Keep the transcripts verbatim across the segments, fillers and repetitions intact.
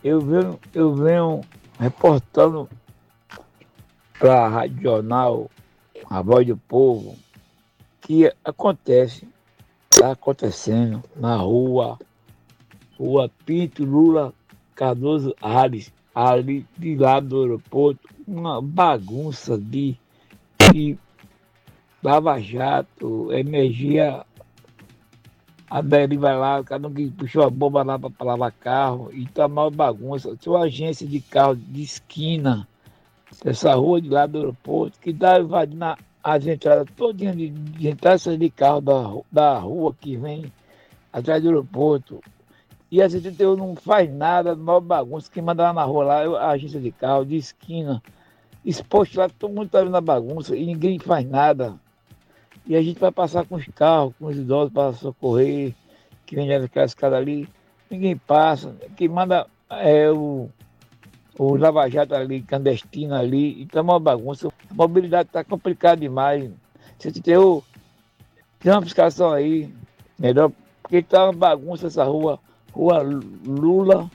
eu venho, eu venho reportando para a Rádio Jornal, a Voz do Povo, que acontece, está acontecendo na rua, rua Pinto Lula Cardoso Ares, ali de lá do aeroporto, uma bagunça de, de lava-jato, energia, a Deli vai lá, cada um que puxou a bomba lá para lavar carro, e tá mal bagunça. Tem uma agência de carro de esquina, essa rua de lá do aeroporto, que está invadindo a- as entradas todinhas de, de entradas de carro da, ru- da rua que vem atrás do aeroporto. E a setenta e um não faz nada, mal bagunça. Quem manda lá na rua lá é a agência de carro, de esquina. Exposto lá, todo mundo tá vendo a bagunça e ninguém faz nada. E a gente vai passar com os carros, com os idosos para socorrer, que vem naquela escada ali. Ninguém passa. Quem manda é o, o Lava Jato ali, clandestino ali. E tá uma bagunça. A mobilidade tá complicada demais. Se você tem, o, tem uma fiscalização aí, melhor, porque tá uma bagunça essa rua. Rua Lula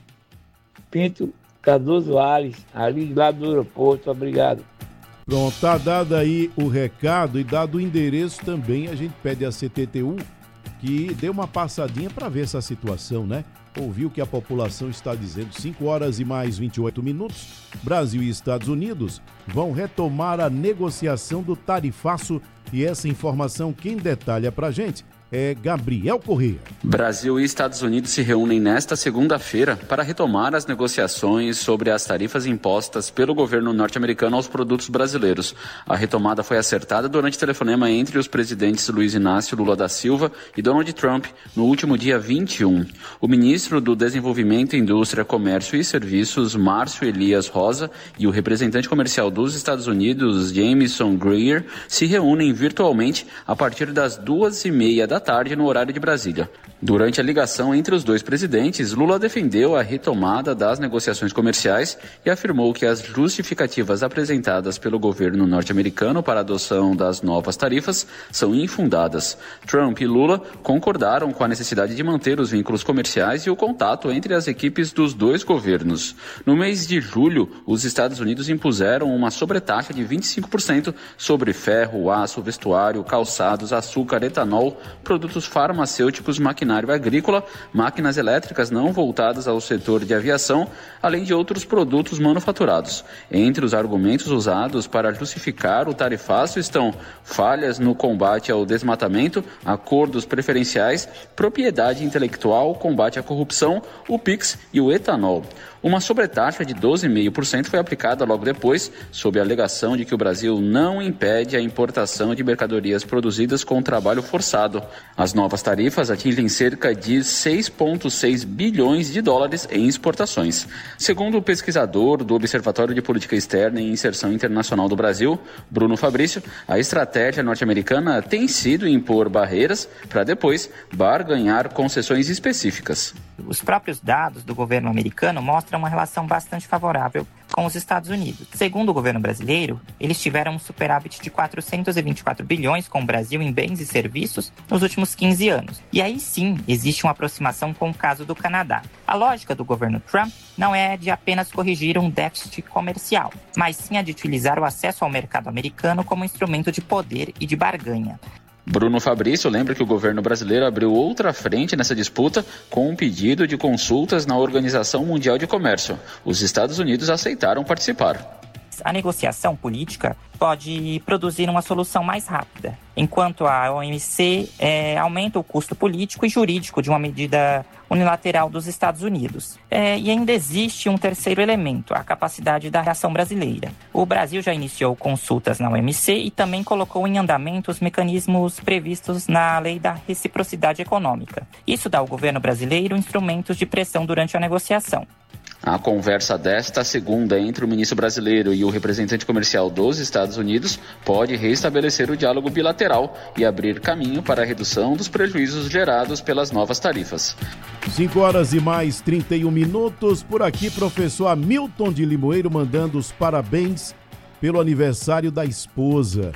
Pinto Cardoso Ares, ali lá do aeroporto. Obrigado. Pronto, tá dado aí o recado e dado o endereço também, a gente pede à C T T U que dê uma passadinha para ver essa situação, né? Ouviu o que a população está dizendo. cinco horas e mais vinte e oito minutos. Brasil e Estados Unidos vão retomar a negociação do tarifaço e essa informação quem detalha pra gente é Gabriel Corrêa. Brasil e Estados Unidos se reúnem nesta segunda-feira para retomar as negociações sobre as tarifas impostas pelo governo norte-americano aos produtos brasileiros. A retomada foi acertada durante telefonema entre os presidentes Luiz Inácio Lula da Silva e Donald Trump no último dia vinte e um. O ministro do Desenvolvimento, Indústria, Comércio e Serviços, Márcio Elias Rosa, e o representante comercial dos Estados Unidos, Jameson Greer, se reúnem virtualmente a partir das duas e meia da tarde no horário de Brasília. Durante a ligação entre os dois presidentes, Lula defendeu a retomada das negociações comerciais e afirmou que as justificativas apresentadas pelo governo norte-americano para a adoção das novas tarifas são infundadas. Trump e Lula concordaram com a necessidade de manter os vínculos comerciais e o contato entre as equipes dos dois governos. No mês de julho, os Estados Unidos impuseram uma sobretaxa de vinte e cinco por cento sobre ferro, aço, vestuário, calçados, açúcar, etanol, produtos farmacêuticos, maquinário agrícola, máquinas elétricas não voltadas ao setor de aviação, além de outros produtos manufaturados. Entre os argumentos usados para justificar o tarifaço estão falhas no combate ao desmatamento, acordos preferenciais, propriedade intelectual, combate à corrupção, o Pix e o etanol. Uma sobretaxa de doze vírgula cinco por cento foi aplicada logo depois, sob a alegação de que o Brasil não impede a importação de mercadorias produzidas com trabalho forçado. As novas tarifas atingem cerca de seis vírgula seis bilhões de dólares em exportações. Segundo o pesquisador do Observatório de Política Externa e Inserção Internacional do Brasil, Bruno Fabrício, a estratégia norte-americana tem sido impor barreiras para depois barganhar concessões específicas. Os próprios dados do governo americano mostram uma relação bastante favorável com os Estados Unidos. Segundo o governo brasileiro, eles tiveram um superávit de quatrocentos e vinte e quatro bilhões com o Brasil em bens e serviços nos últimos quinze anos. E aí sim, existe uma aproximação com o caso do Canadá. A lógica do governo Trump não é de apenas corrigir um déficit comercial, mas sim a de utilizar o acesso ao mercado americano como instrumento de poder e de barganha. Bruno Fabrício lembra que o governo brasileiro abriu outra frente nessa disputa com um pedido de consultas na Organização Mundial de Comércio. Os Estados Unidos aceitaram participar. A negociação política pode produzir uma solução mais rápida, enquanto a O M C é, aumenta o custo político e jurídico de uma medida unilateral dos Estados Unidos. É, e ainda existe um terceiro elemento, a capacidade da reação brasileira. O Brasil já iniciou consultas na O M C e também colocou em andamento os mecanismos previstos na Lei da Reciprocidade Econômica. Isso dá ao governo brasileiro instrumentos de pressão durante a negociação. A conversa desta segunda entre o ministro brasileiro e o representante comercial dos Estados Unidos pode restabelecer o diálogo bilateral e abrir caminho para a redução dos prejuízos gerados pelas novas tarifas. cinco horas e mais trinta e um minutos. Por aqui, professor Hamilton de Limoeiro mandando os parabéns pelo aniversário da esposa.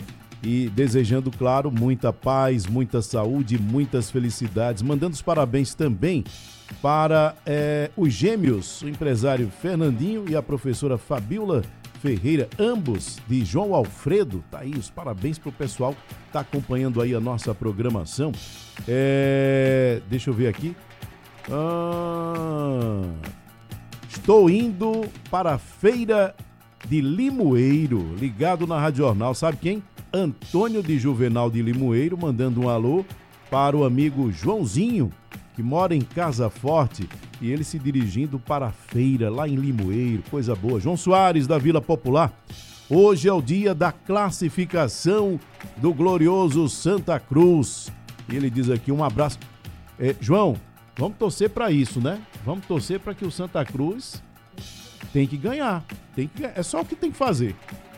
e desejando, claro, muita paz, muita saúde, muitas felicidades. Mandando os parabéns também para é, os gêmeos, o empresário Fernandinho e a professora Fabiola Ferreira, ambos de João Alfredo. Tá aí, os parabéns pro pessoal que tá acompanhando aí a nossa programação. É, deixa eu ver aqui. Ah, estou indo para a feira de Limoeiro, ligado na Rádio Jornal. Sabe quem? Antônio de Juvenal de Limoeiro, mandando um alô para o amigo Joãozinho, que mora em Casa Forte, e ele se dirigindo para a feira lá em Limoeiro. Coisa boa. João Soares, da Vila Popular. Hoje é o dia da classificação do glorioso Santa Cruz. E ele diz aqui, um abraço. É, João, vamos torcer para isso, né? Vamos torcer para que o Santa Cruz tem que ganhar. Tem que, é só o que tem que fazer.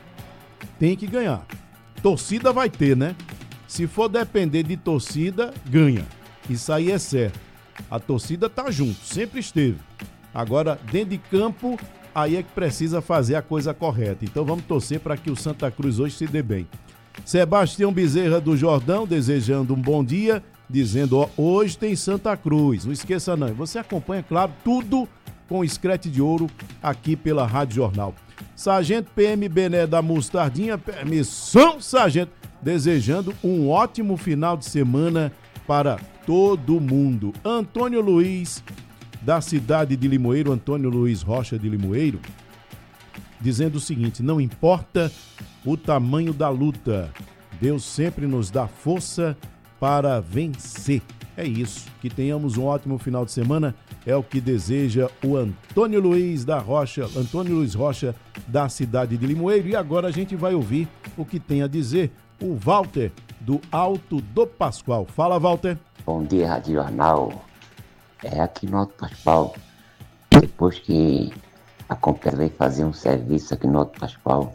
Tem que ganhar. Torcida vai ter, né? Se for depender de torcida, ganha. Isso aí é certo. A torcida tá junto, sempre esteve. Agora, dentro de campo, aí é que precisa fazer a coisa correta. Então vamos torcer para que o Santa Cruz hoje se dê bem. Sebastião Bezerra do Jordão, desejando um bom dia, dizendo, ó, hoje tem Santa Cruz. Não esqueça não. Você acompanha, claro, tudo com o Escrete de Ouro aqui pela Rádio Jornal. Sargento P M Bené da Mostardinha, permissão, sargento, desejando um ótimo final de semana para todo mundo. Antônio Luiz, da cidade de Limoeiro, Antônio Luiz Rocha de Limoeiro, dizendo o seguinte, não importa o tamanho da luta, Deus sempre nos dá força para vencer. É isso, que tenhamos um ótimo final de semana, é o que deseja o Antônio Luiz da Rocha, Antônio Luiz Rocha, da cidade de Limoeiro. E agora a gente vai ouvir o que tem a dizer o Walter, do Alto do Pascoal. Fala, Walter. Bom dia, Rádio Jornal. É aqui no Alto Pascoal. Depois que a Compesa veio fazer um serviço aqui no Alto Pascoal,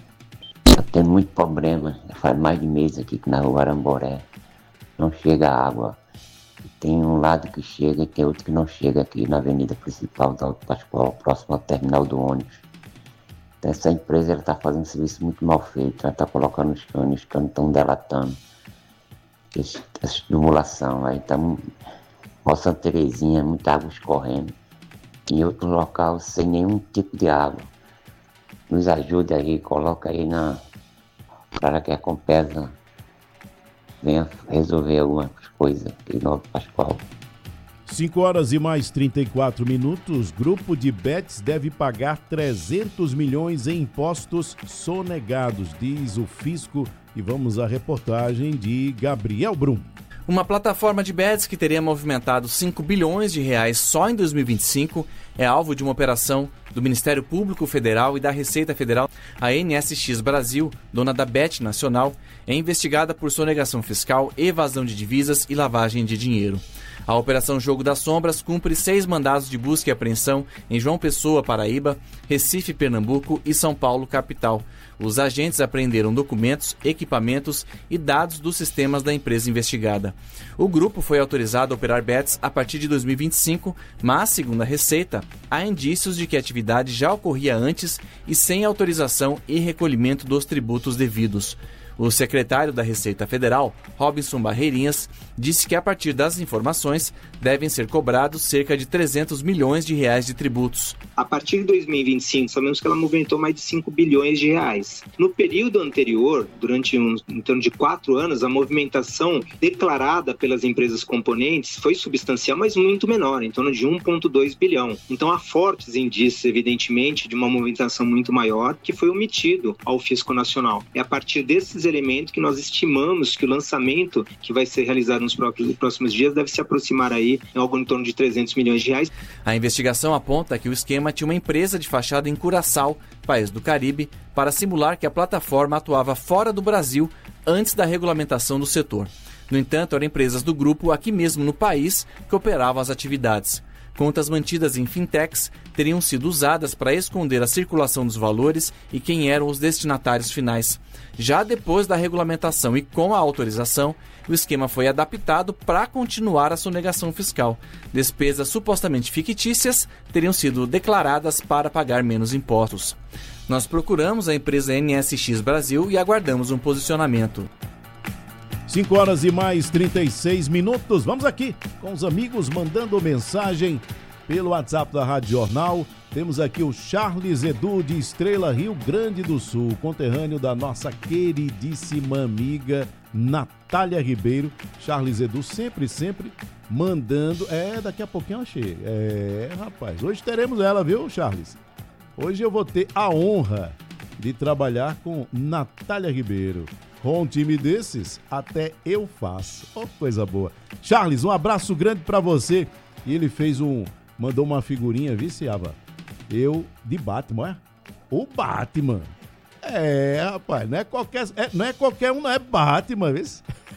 já tem muito problema. Já faz mais de mês aqui que na rua Aramboré não chega água. Tem um lado que chega e tem outro que não chega aqui na avenida principal do Alto Pascoal, próximo ao terminal do ônibus. Então, essa empresa está fazendo um serviço muito mal feito. Ela está colocando os canos, os canos estão delatando esse, essa estimulação. Aí está Ó Santa Terezinha, muita água escorrendo. Em outro local, sem nenhum tipo de água. Nos ajude aí, coloca aí na... para que a Compesa venha resolver algumas coisas aqui no Alto Pascoal. cinco horas e mais trinta e quatro minutos. Grupo de Betis deve pagar trezentos milhões em impostos sonegados, diz o fisco. E vamos à reportagem de Gabriel Brum. Uma plataforma de bets que teria movimentado cinco bilhões de reais só em dois mil e vinte e cinco é alvo de uma operação do Ministério Público Federal e da Receita Federal. A N S X Brasil, dona da Bet Nacional, é investigada por sonegação fiscal, evasão de divisas e lavagem de dinheiro. A Operação Jogo das Sombras cumpre seis mandados de busca e apreensão em João Pessoa, Paraíba, Recife, Pernambuco e São Paulo, capital. Os agentes apreenderam documentos, equipamentos e dados dos sistemas da empresa investigada. O grupo foi autorizado a operar bets a partir de dois mil e vinte e cinco, mas, segundo a Receita, há indícios de que a atividade já ocorria antes e sem autorização e recolhimento dos tributos devidos. O secretário da Receita Federal, Robinson Barreirinhas, disse que a partir das informações devem ser cobrados cerca de trezentos milhões de reais de tributos. A partir de dois mil e vinte e cinco, sabemos que ela movimentou mais de cinco bilhões de reais. No período anterior, durante um, em torno de quatro anos, a movimentação declarada pelas empresas componentes foi substancial, mas muito menor, em torno de um vírgula dois bilhão. Então há fortes indícios, evidentemente, de uma movimentação muito maior que foi omitido ao Fisco Nacional. É a partir desses elementos que nós estimamos que o lançamento que vai ser realizado nos próximos dias deve se aproximar aí em algo em torno de trezentos milhões de reais. A investigação aponta que o esquema tinha uma empresa de fachada em Curaçao, país do Caribe, para simular que a plataforma atuava fora do Brasil antes da regulamentação do setor. No entanto, eram empresas do grupo aqui mesmo no país que operavam as atividades. Contas mantidas em fintechs teriam sido usadas para esconder a circulação dos valores e quem eram os destinatários finais. Já depois da regulamentação e com a autorização, o esquema foi adaptado para continuar a sonegação fiscal. Despesas supostamente fictícias teriam sido declaradas para pagar menos impostos. Nós procuramos a empresa N S X Brasil e aguardamos um posicionamento. cinco horas e mais trinta e seis minutos. Vamos aqui com os amigos mandando mensagem pelo WhatsApp da Rádio Jornal. Temos aqui o Charles Edu de Estrela, Rio Grande do Sul, conterrâneo da nossa queridíssima amiga Natália Ribeiro. Charles Edu sempre, sempre mandando. É, daqui a pouquinho eu achei. É, rapaz, hoje teremos ela, viu, Charles? Hoje eu vou ter a honra de trabalhar com Natália Ribeiro. Com um time desses, até eu faço. Oh, coisa boa. Charles, um abraço grande pra você. E ele fez um... Mandou uma figurinha, viciava. Eu de Batman, é? O Batman. É, rapaz, não é qualquer, é, não é qualquer um, não é Batman, viu?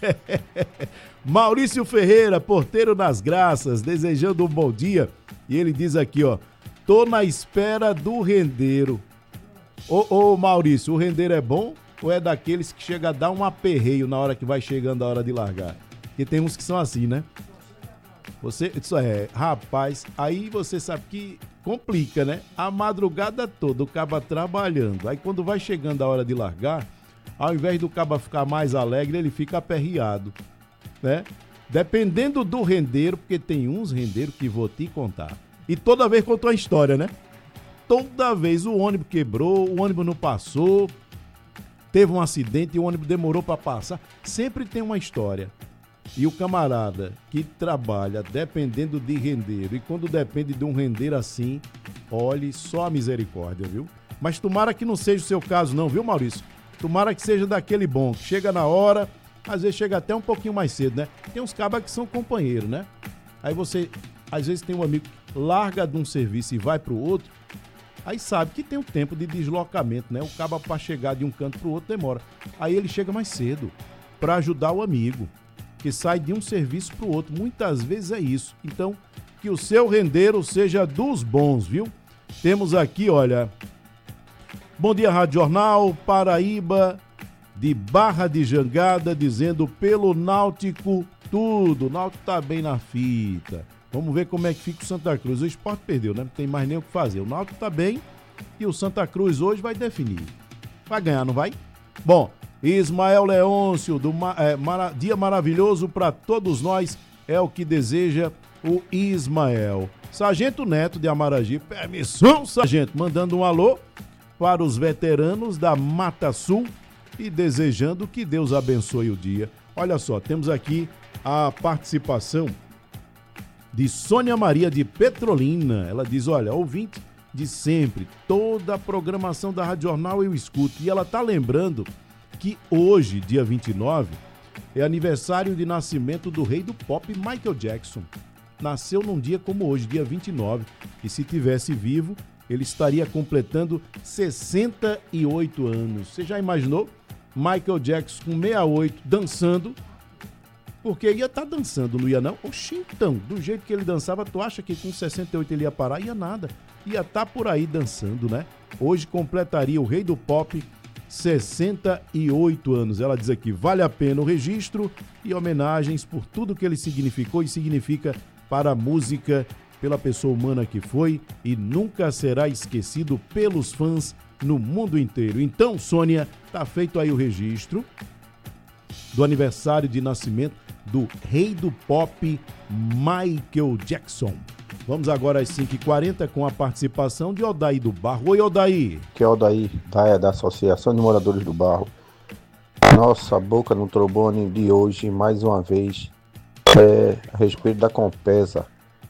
Maurício Ferreira, porteiro das graças, desejando um bom dia. E ele diz aqui, ó, tô na espera do rendeiro. Ô, ô Maurício, o rendeiro é bom ou é daqueles que chega a dar um aperreio na hora que vai chegando a hora de largar? Porque tem uns que são assim, né? Você, isso é, rapaz, aí você sabe que complica, né? A madrugada toda o caba trabalhando. Aí quando vai chegando a hora de largar, ao invés do caba ficar mais alegre, ele fica aperreado, né? Dependendo do rendeiro, porque tem uns rendeiros que vou te contar. E toda vez conta uma história, né? Toda vez o ônibus quebrou, o ônibus não passou, teve um acidente e o ônibus demorou para passar. Sempre tem uma história. E o camarada que trabalha dependendo de rendeiro, e quando depende de um rendeiro assim, olhe só a misericórdia, viu? Mas tomara que não seja o seu caso não, viu, Maurício? Tomara que seja daquele bom, que chega na hora, às vezes chega até um pouquinho mais cedo, né? Tem uns cabas que são companheiros, né? Aí você, às vezes tem um amigo que larga de um serviço e vai pro outro, aí sabe que tem um tempo de deslocamento, né? O caba para chegar de um canto pro outro demora. Aí ele chega mais cedo para ajudar o amigo, que sai de um serviço para o outro. Muitas vezes é isso. Então, que o seu rendeiro seja dos bons, viu? Temos aqui, olha... Bom dia, Rádio Jornal, Paraíba, de Barra de Jangada, dizendo pelo Náutico tudo. O Náutico tá bem na fita. Vamos ver como é que fica o Santa Cruz. O Sport perdeu, né? Não tem mais nem o que fazer. O Náutico tá bem e o Santa Cruz hoje vai definir. Vai ganhar, não vai? Bom... Ismael Leôncio, do é, mara, dia maravilhoso para todos nós, é o que deseja o Ismael. Sargento Neto de Amaragi, permissão, sargento, mandando um alô para os veteranos da Mata Sul e desejando que Deus abençoe o dia. Olha só, temos aqui a participação de Sônia Maria de Petrolina. Ela diz, olha, ouvinte de sempre, toda a programação da Rádio Jornal eu escuto. E ela tá lembrando que hoje, dia vinte e nove, é aniversário de nascimento do rei do pop Michael Jackson. Nasceu num dia como hoje, dia vinte e nove, e se tivesse vivo, ele estaria completando sessenta e oito anos. Você já imaginou Michael Jackson com sessenta e oito dançando? Porque ia estar tá dançando, não ia não? Oxi, então, do jeito que ele dançava, tu acha que com sessenta e oito ele ia parar? Ia nada, ia estar tá por aí dançando, né? Hoje completaria o rei do pop sessenta e oito anos. Ela diz aqui, vale a pena o registro e homenagens por tudo que ele significou e significa para a música, pela pessoa humana que foi e nunca será esquecido pelos fãs no mundo inteiro. Então, Sônia, tá feito aí o registro do aniversário de nascimento do rei do pop Michael Jackson. Vamos agora às cinco e quarenta com a participação de Odaí do Barro. Oi, Odaí. Que é Odaí, da, da Associação de Moradores do Barro. Nossa boca no trombone de hoje, mais uma vez, é a respeito da Compesa.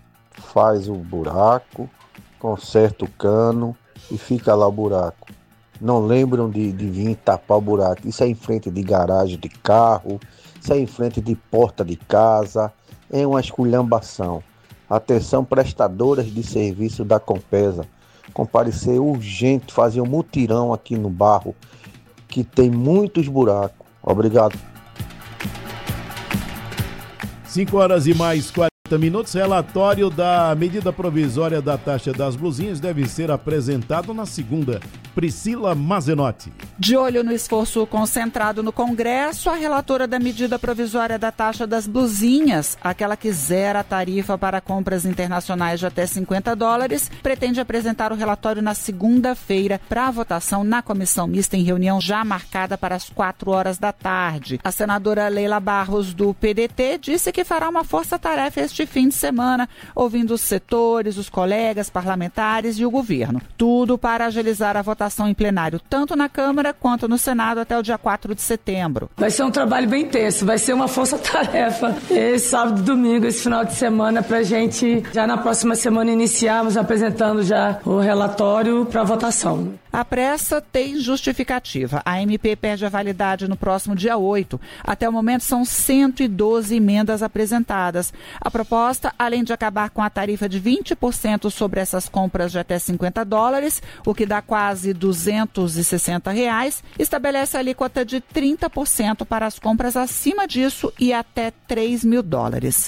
Faz o buraco, conserta o cano e fica lá o buraco. Não lembram de, de vir tapar o buraco. Isso é em frente de garagem de carro, isso é em frente de porta de casa, é uma esculhambação. Atenção, prestadoras de serviço da Compesa, comparecer urgente, fazer um mutirão aqui no Barro, que tem muitos buracos. Obrigado. cinco horas e mais quarenta quarenta minutos. Relatório da medida provisória da taxa das blusinhas deve ser apresentado na segunda. Priscila Mazenotti. De olho no esforço concentrado no Congresso, a relatora da medida provisória da taxa das blusinhas, aquela que zera a tarifa para compras internacionais de até cinquenta dólares, pretende apresentar o relatório na segunda-feira para a votação na comissão mista em reunião já marcada para as quatro horas da tarde. A senadora Leila Barros, do P D T, disse que fará uma força-tarefa este fim de semana, ouvindo os setores, os colegas parlamentares e o governo. Tudo para agilizar a votação em plenário, tanto na Câmara quanto no Senado, até o dia quatro de setembro. Vai ser um trabalho bem intenso, vai ser uma força-tarefa esse sábado e domingo, esse final de semana, para a gente já na próxima semana iniciarmos apresentando já o relatório para votação. A pressa tem justificativa. A M P perde a validade no próximo dia oito. Até o momento são cento e doze emendas apresentadas. A proposta, além de acabar com a tarifa de vinte por cento sobre essas compras de até cinquenta dólares, o que dá quase duzentos e sessenta reais, estabelece a alíquota de trinta por cento para as compras acima disso e até três mil dólares.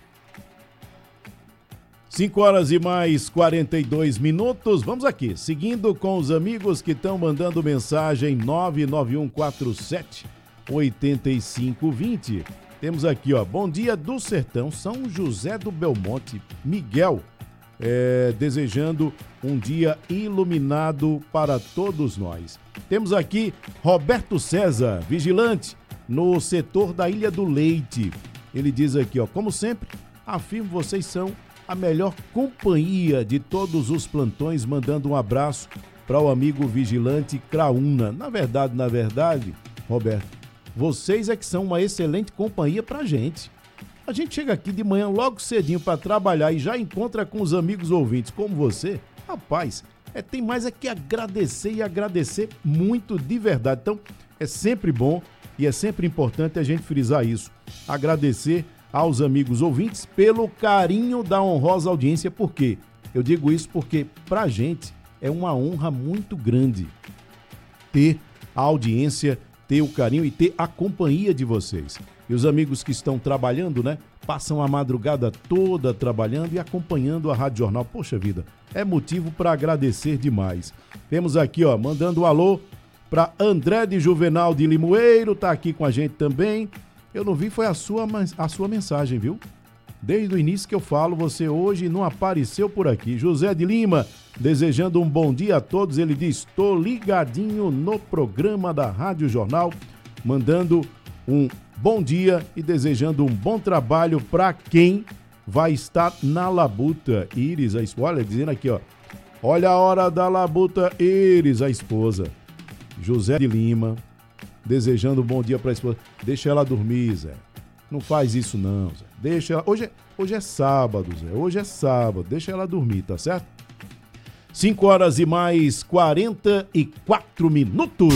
cinco horas e mais quarenta e dois minutos. Vamos aqui, seguindo com os amigos que estão mandando mensagem nove nove um quatro sete oito cinco dois zero. Temos aqui, ó, bom dia do Sertão, São José do Belmonte, Miguel, é, desejando um dia iluminado para todos nós. Temos aqui Roberto César, vigilante no setor da Ilha do Leite. Ele diz aqui, ó, como sempre, afirmo vocês são a melhor companhia de todos os plantões, mandando um abraço para o amigo vigilante Craúna. Na verdade, na verdade, Roberto, vocês é que são uma excelente companhia para a gente. A gente chega aqui de manhã logo cedinho para trabalhar e já encontra com os amigos ouvintes como você. Rapaz, é, tem mais é que agradecer e agradecer muito de verdade. Então, é sempre bom e é sempre importante a gente frisar isso. Agradecer aos amigos ouvintes pelo carinho da honrosa audiência. Por quê? Eu digo isso porque, pra gente, é uma honra muito grande ter a audiência, ter o carinho e ter a companhia de vocês. E os amigos que estão trabalhando, né, passam a madrugada toda trabalhando e acompanhando a Rádio Jornal. Poxa vida, é motivo para agradecer demais. Temos aqui, ó, mandando um alô para André de Juvenal de Limoeiro, tá aqui com a gente também. Eu não vi, foi a sua, a sua mensagem, viu? Desde o início que eu falo, você hoje não apareceu por aqui. José de Lima, desejando um bom dia a todos. Ele diz, estou ligadinho no programa da Rádio Jornal, mandando um bom dia e desejando um bom trabalho para quem vai estar na labuta. Iris, a esposa, olha, dizendo aqui, ó, olha a hora da labuta, Iris, a esposa. José de Lima, desejando um bom dia para a esposa. Deixa ela dormir, Zé. Não faz isso não, Zé. Deixa ela... Hoje é, hoje é sábado, Zé. Hoje é sábado. Deixa ela dormir, tá certo? cinco horas e mais quarenta e quatro minutos.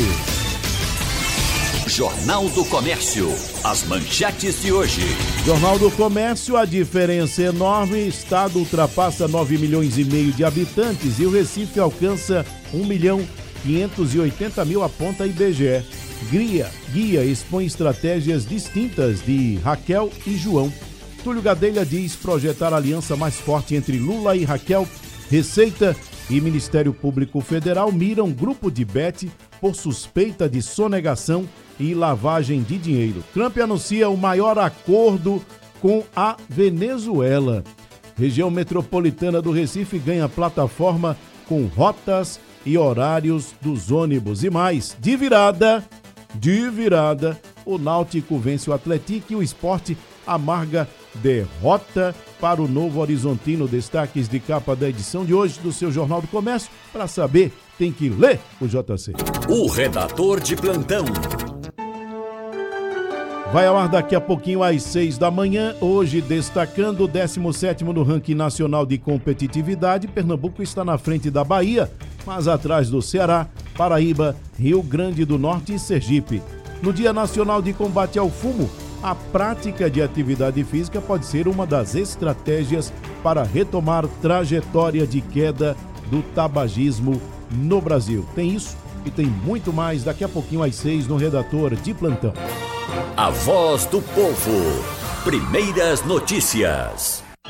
Jornal do Comércio. As manchetes de hoje. Jornal do Comércio, a diferença é enorme. O estado ultrapassa nove milhões e meio de habitantes e o Recife alcança um milhão quinhentos e oitenta mil, aponta I B G E. Guia, guia expõe estratégias distintas de Raquel e João. Túlio Gadelha diz projetar aliança mais forte entre Lula e Raquel. Receita e Ministério Público Federal miram grupo de Bet por suspeita de sonegação e lavagem de dinheiro. Trump anuncia o maior acordo com a Venezuela. Região metropolitana do Recife ganha plataforma com rotas e horários dos ônibus. E mais, de virada... De virada, o Náutico vence o Atlético e o Sport amarga derrota para o Novo Horizontino. Destaques de capa da edição de hoje do seu Jornal do Comércio. Para saber, tem que ler o J C. O redator de plantão. Vai ao ar daqui a pouquinho às seis da manhã. Hoje destacando o décimo sétimo no ranking nacional de competitividade. Pernambuco está na frente da Bahia, mas atrás do Ceará, Paraíba, Rio Grande do Norte e Sergipe. No Dia Nacional de Combate ao Fumo, a prática de atividade física pode ser uma das estratégias para retomar trajetória de queda do tabagismo no Brasil. Tem isso e tem muito mais daqui a pouquinho às seis no Redator de Plantão. A voz do povo. Primeiras notícias.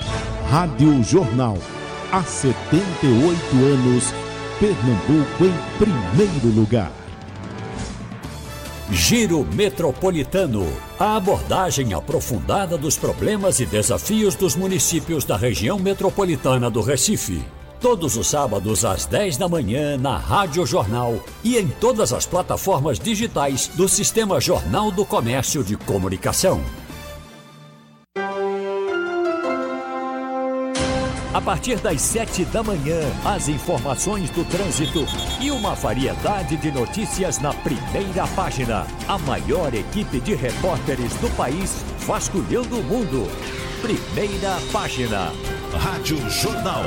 Rádio Jornal. Há setenta e oito anos, Pernambuco em primeiro lugar. Giro Metropolitano. A abordagem aprofundada dos problemas e desafios dos municípios da região metropolitana do Recife. Todos os sábados às dez da manhã na Rádio Jornal e em todas as plataformas digitais do Sistema Jornal do Comércio de Comunicação. A partir das sete da manhã, as informações do trânsito e uma variedade de notícias na primeira página. A maior equipe de repórteres do país vasculhando o mundo. Primeira página. Rádio Jornal.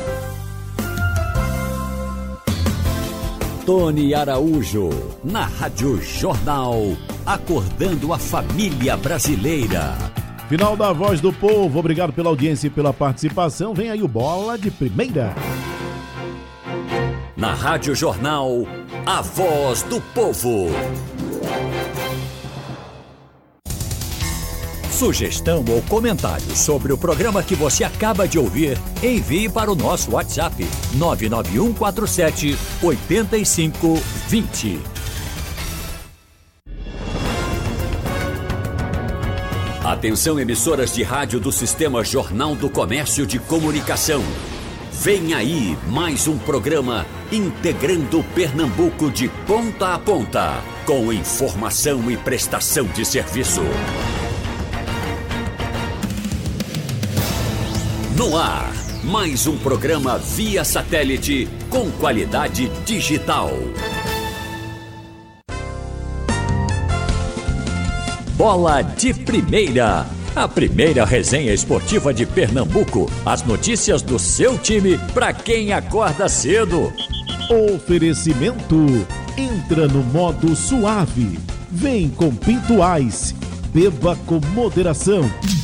Tony Araújo, na Rádio Jornal, acordando a família brasileira. Final da Voz do Povo, obrigado pela audiência e pela participação. Vem aí o Bola de Primeira. Na Rádio Jornal, a Voz do Povo. Sugestão ou comentário sobre o programa que você acaba de ouvir, envie para o nosso WhatsApp nove nove um quatro sete oito cinco dois zero. Atenção, emissoras de rádio do Sistema Jornal do Comércio de Comunicação. Vem aí mais um programa integrando Pernambuco de ponta a ponta, com informação e prestação de serviço. No ar, mais um programa via satélite com qualidade digital. Bola de Primeira, a primeira resenha esportiva de Pernambuco. As notícias do seu time para quem acorda cedo. Oferecimento. Entra no modo suave. Vem com Pinto Ice. Beba com moderação.